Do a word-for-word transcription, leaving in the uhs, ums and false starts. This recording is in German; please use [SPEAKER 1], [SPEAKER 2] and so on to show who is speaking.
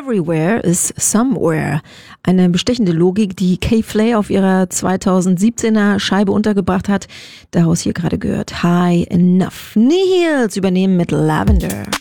[SPEAKER 1] Everywhere is Somewhere. Eine bestechende Logik, die K-Flay auf ihrer zweitausendsiebzehner Scheibe untergebracht hat. Daraus hier gerade gehört High Enough. Nihils übernehmen mit Lavender.